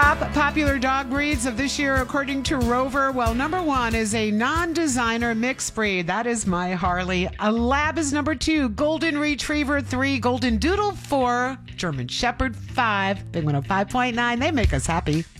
Top popular dog breeds of this year, according to Rover. Well, number one is a non-designer mixed breed. That is my Harley. A Lab is number two. Golden Retriever 3. Golden Doodle 4. German Shepherd 5. Big one of 5.9. They make us happy.